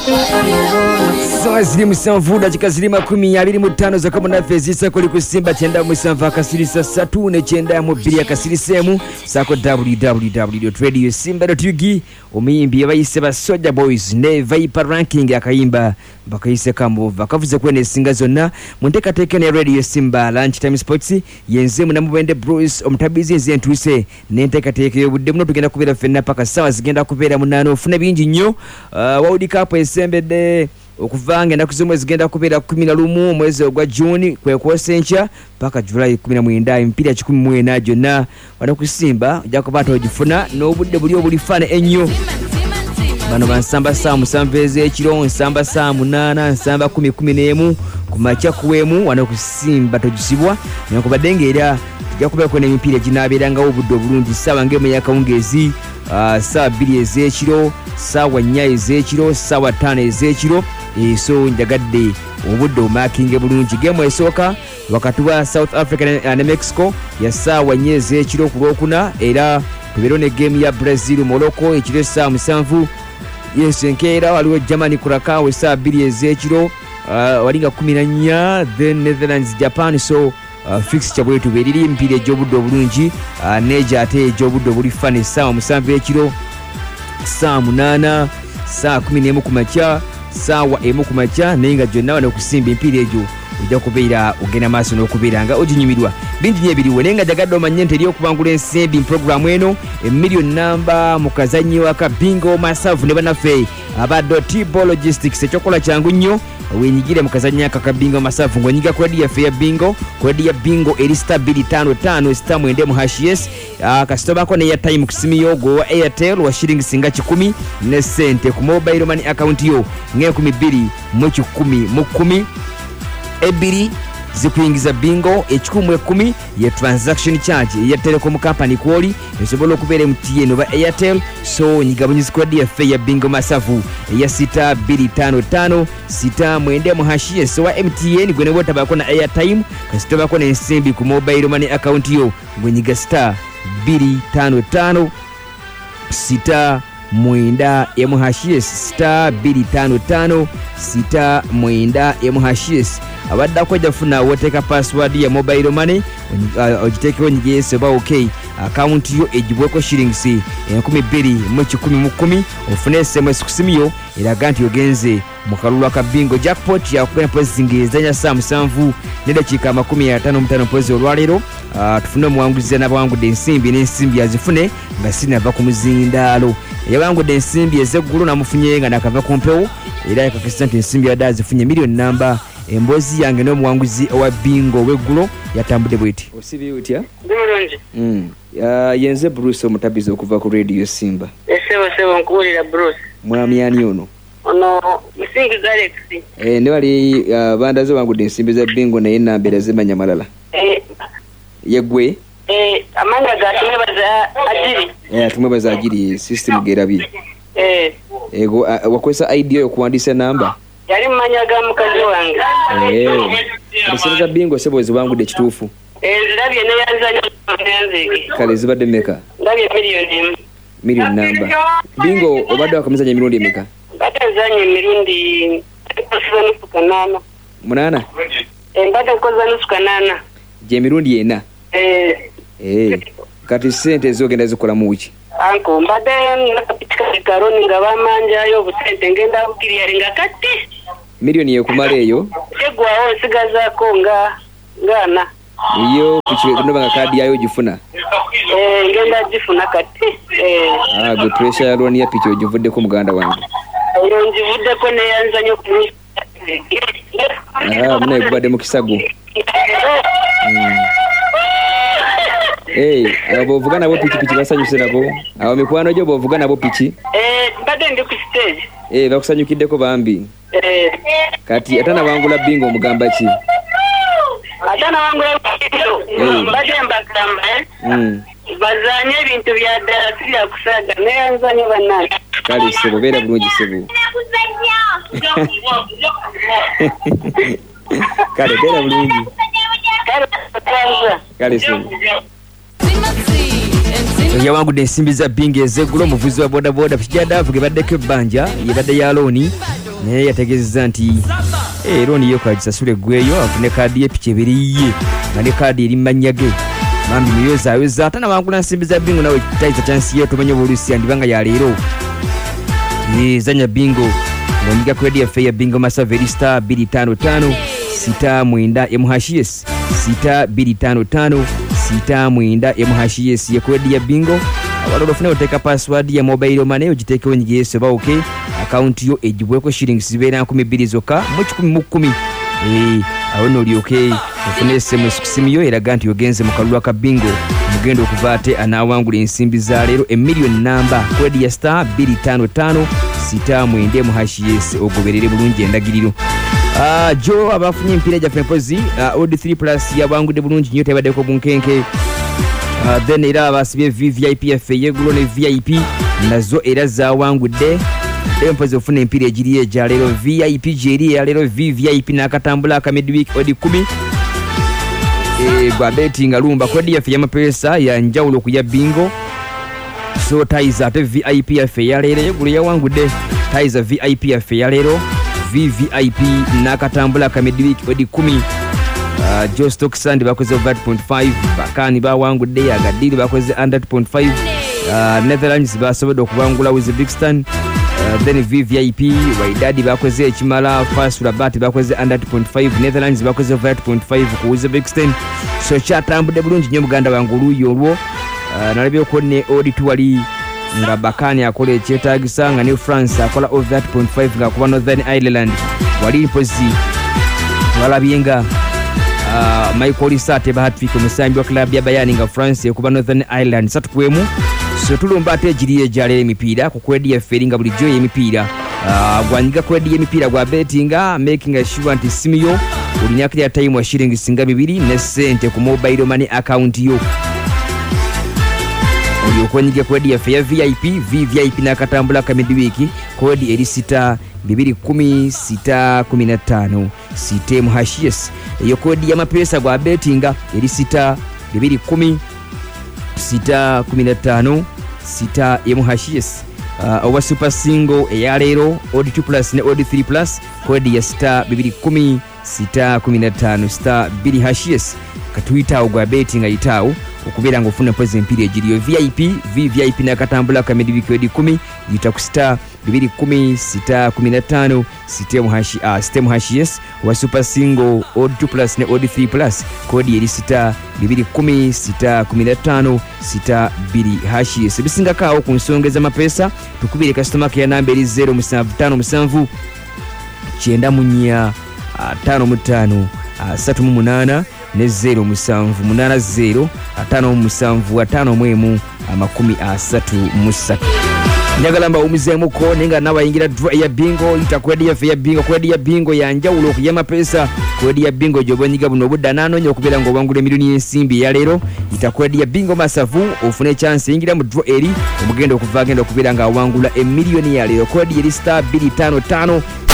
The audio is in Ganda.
Sawa ziri musanvu dakika ziri 25 zakamuna fezisa kuli kusimba chenda musanvu akasirisa 3 ne chenda mu 2 akasirisemu sako www.radiosimba.ug omuyimbi yabayise ba Soja Boys ne Viper Ranking akayimba bakayise kambuva kavuze kwene singa zonna muntekateke ne Radio Simba Lunch Time Sports yenze munamubende Bruce omutabizi nze ntuse nentekateke yobudde muno tugenda kubera fenna paka sawa zigenda kubera munano ofuna bingi nnyo World Cup esembedde okuvanga ennaku zimwe zigenda kubera 11 mwezi ogwa June kwekwosencha paka July 19 empira 14 jonna wanakusimba jakubato ogifuna n'obudde buli obulifana ennyo bano bansamba saa musanveze ekiro nsamba saa 8 nsamba 10 kumacha kuwemu wanakusimba togisibwa nakubadenge era tujakubera kone empira ginaberanga obudde obulungi sawa ngeme yakawungezi saa 2 ezekiro sawa 4 ezekiro sawa 5 ezekiro so njagadde obudde omakinge bulungi game esooka wakati wa South Africa ne Mexico ya sawa 4 ezekiro ku Lwokuna era tubero ne game ya Brazil Morocco ekiro saa 7 yesenkera waliwo Germany Curacao saa 2 ezekiro walinga 14 then Netherlands Japan so fixture bwetu beriri mpire jobudde obulungi neja ate jobudde obulifane saa 7 ekiro saa 8 saa 11 kumacha sawa emu kumacha nenga jonna wana kusimba empira ejo ujja kubeera ogenda maaso n'okubeeranga oginyumirwa bingi nyebiriwe nenga jagadde omanyente eri okubangula ensimbi program eno million number mukazanyi waka bingo masavu ne banaffe aba Dotibo Logistics ekyokola kyangu nnyo wenyigire mukazanyi aka bingo masavu ngonyiga kodi ya fair bingo kodi ya bingo eri star 255 star mwende mu hashes kasitoba ko ne ya time kusimiyo go wa Airtel wa shilling singa 10 ne sente ku mobile money account yo nge 12 mu 10 ebiri zikuingiza bingo echikumu 10 ya transaction charge ya Telecom company kwoli esobola okubeera MTN oba Airtel so nyigabunyiza kodi ya fair bingo masavu ya 6255 sita mwende mu hashiye so wa MTN gwene bota bako na airtime kasitoba ko n'ensimbi ku mobile money account yo gwenyiga star 255 sita mwenda emu hashes star 255 sita mwenda emu hashes abadda ko jafuna woteka password ya mobile money ogitekewo nyigese ba okay account yo ejibweko shillings 12,10 ofune SMS kusimiyo eraga nti ogenze mukalulu akabingo jackpot ya kupena pozi zingezanya saa 7 nedakika 55 pozi olwalero tufune muwanguziza n'abawangudde ensimbi n'ensimbi azifune nga sinava ku muzindalo yabangudde ensimbi ezeggulu namufunye nga nakava ku mpewo era yakakisa nti ensimbi yadde azifunye million number embozi yange n'omuwanguzi owa bingo weggulo yatambudde bweti osibi utya bulungi yenze Bruce omutabizi okuva ku Radio Simba sebo nkuwulira Bruce mwami ani ono Musingi Galaxy ne wali bandaze bangudde ensimbi za bingo naye nambera zimanya malala yegwe amanya gatumwebaza ajiri tumwebaza ajiri system gerabi ego wakwesa idea yo kuandisa namba yali mmanyaga mukazi wange bisiriza bingo sebo zibangudde kituufu ndabye ne yanzanya kale zibadde meka ndabye million number bingo obadde wakamizanya emirundi emeka batazanya emirundi nusu kanana munana mbadde nkoza nusu kanana je emirundi ena kati sente zogenda zikola mu wiki anko mbadde nakapitika karoni nga bamanjayo obusente ngenda bukiriyalinga kati million yekumala eyo tegwawo nsigazaako ngana iyo kukiwekunoba nga kadi yayo gifuna ngenda gifuna kati gwe pressure ya loan ya piki ogivuddeko muganda wange eyo ngivuddeko neyanzanyo muna egubadde mu kisago abo ovuga nabo piki basanyuse nabo abo mikwano gyo bovuga nabo piki mbadde ndi ku stage bakusanyukiddeko bambi kati atana wangula bingo omugamba ki atana wangula mbadde mbagamba bazanye ebintu bya ddala sibya kusaga neyanzanyo bannange kale sebo beera bulungi sebo kale beera bulungi kale sebo yawangudde ensimbi za bingo ezeggulo omuvuzi wa bodaboda pikijadde avuga ebaddeko ebbanja yebadde ya looni naye yategeezezza nti looni yo kagisasule gweyo afune kaadi y'epiki ebiriye nga ne kaadi eri mannya ge mambi muyozaaweza ate nabangula nsimbi za bingo nawe tayiza chansi yo tumanye obulusi andibanga ya leero zanya bingo ng'onyiga kwedi yaffe ya bingo masava eri star 255 sita mwenda MHS sita 255 sita mwenda MHS ye kwedi ya bingo abalolo funa oteka password ya mobile money ogiteeke onyigeese ba okay account yo ejibweko shillings zibeera 200 zokka mu 10 awo n'olyoke ofune SMS ku simu yo eraga nti ogenze mu kalulu ka bingo mugenda okuva ate anaawangula ensimbi za leero emillion namba kwedi ya star 255 sita mwende MHS ogoberere bulungi endagiriro. Jo abafunye empiira gyaffe mpozi odd 3 plus yabangudde bulungi nnyo tebaddeko bunkenke. Then era abasibye VVIP yaffe yegulo ne VIP nazo era zaawangudde empozi ofuna empiira egiri egya leero VIP gyeri ya leero VVIP n'akatambula aka midweek odd 10 gwa betting alumba kodi yaffe y'amapeesa ya njawulo ku ya bingo. So Taiza ate VIP yaffe ya leero yegulo yawangudde Taiza VIP yaffe ya leero VVIP n'akatambula aka midweek odd 10 Joe Stock Sand bakoze over 2.5 bakani bawangudde agadiri bakoze under 2.5 Netherlands basobodde okubangula Uzbekistan then VVIP Wydad bakoze ekimala Fast Rabat bakoze under 2.5 Netherlands bakoze over 2.5 ku Uzbekistan. So kyatambudde bulungi nnyo Muganda wange oluuyi olwo nalabyeko ne audit wali nga bakani akola ekyetaagisa nga ne France akola over 2.5 nga kuba Northern Ireland wali mpozi walabye nga Michael Risate bahatwika omusambi wa club ya Bayern nga France ekuba Northern Ireland 3-1. So tulumba ate egiri ejale emipiira ku kwedi yaffe nga bulijjo y'emipiira gwanyiga kwedi y'emipiira gwa bettinga making sure nti simu yo olinyakira time wa shilling singa 2 ne sente ku mobile money account yo olyokonyiga kwedi yaffe ya VVIP n'akatambula ka midweek kodi eri sita 210 sita 15 sita MHS eyo kodi ya mapeesa gwa bettinga eri sita 210 sita 15 sita MHS owa super single eya leero odd 2 plus ne odd 3 plus kodi ya sita 210 sita 15 sita 2 HS katuyitawo gwa bettinga yitawo okubeera nga ofuna mpozi empiira egiriyo VVIP n'akatambula ka midweek odd 10 yita ku sita 210 sita 15 sita MHS wa super single odd 2 plus ne odd 3 plus kodi eri sita 210 sita 15 sita 2 HS bisingakaawo ku nsonga z'amapeesa tukubire customer care namba eri 0757 9 55 38 ne 0780 57 53 njagala mbawumizeemuko nenga nabayingira draw ya bingo itakwedi ya bingo kwedi ya bingo yanjawulo okuyama pesa kwedi ya bingo jogonyiga buno budda nanoonya okubeera ng'obangula emiliyoni y'ensimbi ya leero itakwedi ya bingo masavu ofune chance yingira mu draw eri omugenda okuva agenda okubeera ng'awangula emiliyoni ya leero kwedi eri star 255